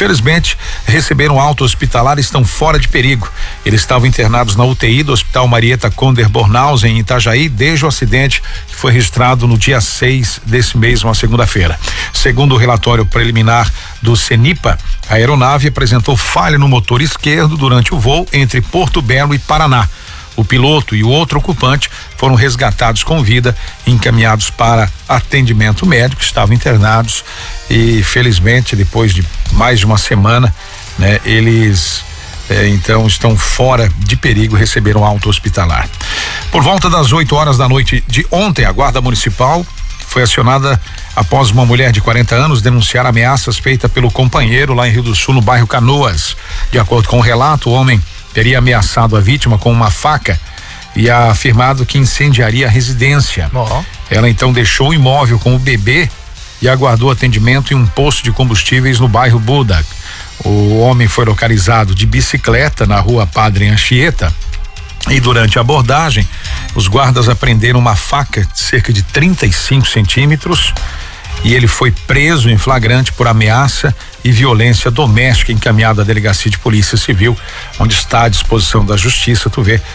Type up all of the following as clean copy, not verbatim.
felizmente receberam alta hospitalar e estão fora de perigo. Eles estavam internados na UTI do Hospital Marieta Conder Bornhausen, em Itajaí, desde o acidente que foi registrado no dia 6 desse mês, uma segunda-feira. Segundo o relatório preliminar do CENIPA, a aeronave apresentou falha no motor esquerdo durante o voo entre Porto Belo e Paraná. O piloto e o outro ocupante foram resgatados com vida e encaminhados para atendimento médico, estavam internados e felizmente depois de mais de uma semana, né, eles então estão fora de perigo, receberam alta hospitalar. Por volta das 8 horas da noite de ontem, a Guarda Municipal foi acionada após uma mulher de 40 anos denunciar ameaças feitas pelo companheiro lá em Rio do Sul, no bairro Canoas. De acordo com o relato, o homem teria ameaçado a vítima com uma faca e afirmado que incendiaria a residência. Ela então deixou o imóvel com o bebê e aguardou atendimento em um posto de combustíveis no bairro Budak. O homem foi localizado de bicicleta na rua Padre Anchieta e durante a abordagem os guardas apreenderam uma faca de cerca de 35 centímetros e ele foi preso em flagrante por ameaça e violência doméstica, encaminhado à delegacia de polícia civil, onde está à disposição da justiça. Tu vê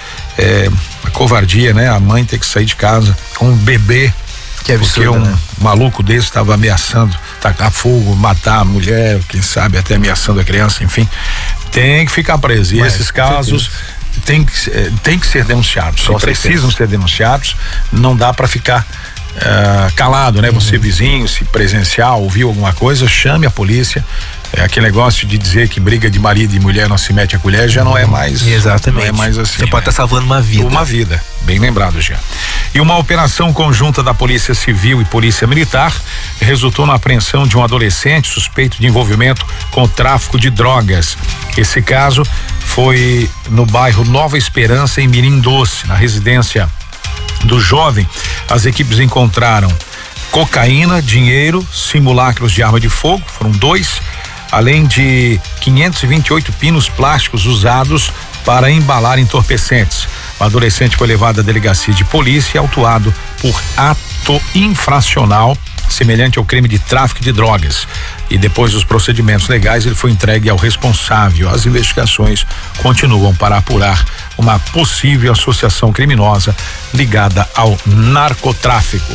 a covardia, né? A mãe ter que sair de casa com um bebê, que é absurdo, porque maluco desse estava ameaçando tacar fogo, matar a mulher, quem sabe até ameaçando a criança, enfim, tem que ficar preso. E esses casos tem que ser denunciados, precisam ser denunciados, não dá para ficar calado, né? Você vizinho, se presenciar, ouviu alguma coisa, chame a polícia. Aquele negócio de dizer que briga de marido e mulher não se mete a colher já não é mais. Exatamente. Não é mais assim. Você pode estar salvando uma vida. Uma vida, bem lembrado, já. E uma operação conjunta da Polícia Civil e Polícia Militar resultou na apreensão de um adolescente suspeito de envolvimento com o tráfico de drogas. Esse caso foi no bairro Nova Esperança, em Mirim Doce, na residência do jovem. As equipes encontraram cocaína, dinheiro, simulacros de arma de fogo, foram 2, além de 528 pinos plásticos usados para embalar entorpecentes. O adolescente foi levado à delegacia de polícia e autuado por ato infracional semelhante ao crime de tráfico de drogas. E depois dos procedimentos legais, ele foi entregue ao responsável. As investigações continuam para apurar uma possível associação criminosa ligada ao narcotráfico.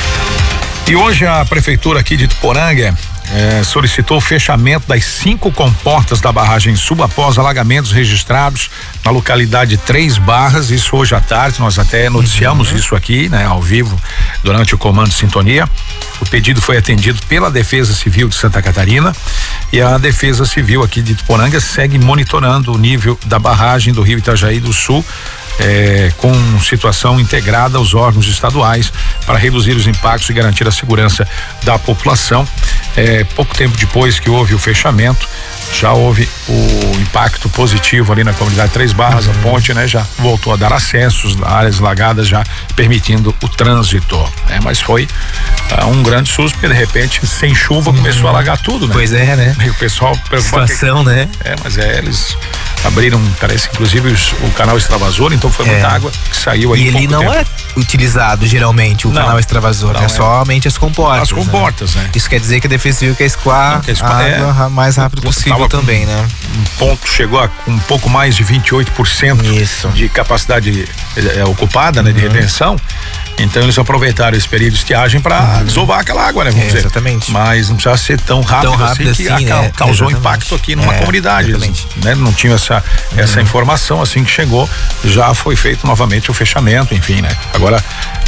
E hoje a prefeitura aqui de Ituporanga solicitou o fechamento das 5 comportas da barragem Sul após alagamentos registrados na localidade Três Barras. Isso hoje à tarde, nós até noticiamos isso aqui, né, ao vivo, durante o Comando Sintonia. O pedido foi atendido pela Defesa Civil de Santa Catarina e a Defesa Civil aqui de Ituporanga segue monitorando o nível da barragem do Rio Itajaí do Sul, com situação integrada aos órgãos estaduais para reduzir os impactos e garantir a segurança da população. Pouco tempo depois que houve o fechamento, já houve o impacto positivo ali na comunidade Três Barras, a ponte, né, já voltou a dar acessos, áreas lagadas já permitindo o trânsito, mas foi um grande susto, porque de repente sem chuva começou a alagar tudo, né? Pois é, né? E o pessoal situação, né? Mas eles abriram, parece inclusive o canal extravasor, então foi muita água que saiu aí. E ele não é utilizado geralmente, o canal extravasor, é somente as comportas. As comportas, né? Isso quer dizer que a Defesa Civil quer escoar a água mais rápido possível também, né? Um ponto chegou a um pouco mais de 28% de capacidade ocupada, né? De retenção. Então eles aproveitaram esse período de estiagem para desovar aquela água, né? Vamos dizer. Exatamente. Mas não precisa ser tão rápido assim que causou impacto aqui numa comunidade, né? Não tinha essa informação, assim que chegou, já foi feito novamente o fechamento, enfim, né? Agora,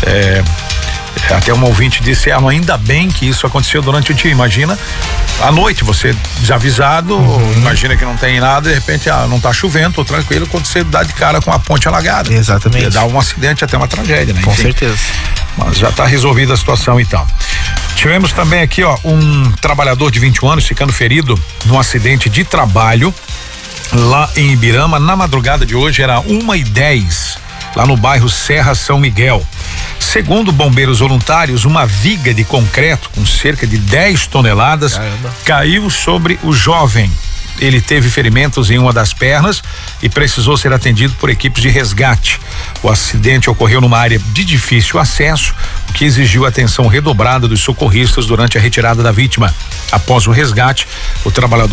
até uma ouvinte disse, ainda bem que isso aconteceu durante o dia, imagina à noite, você desavisado, imagina que não tem nada, de repente não tá chovendo, tô tranquilo, quando você dá de cara com a ponte alagada. Exatamente. Dá um acidente, até uma tragédia, né? Com certeza. Mas já tá resolvida a situação então. Tivemos também aqui, um trabalhador de 21 anos ficando ferido num acidente de trabalho lá em Ibirama, na madrugada de hoje, era 1h10, lá no bairro Serra São Miguel. Segundo bombeiros voluntários, uma viga de concreto com cerca de 10 toneladas caiu sobre o jovem. Ele teve ferimentos em uma das pernas e precisou ser atendido por equipes de resgate. O acidente ocorreu numa área de difícil acesso, o que exigiu atenção redobrada dos socorristas durante a retirada da vítima. Após o resgate, o trabalhador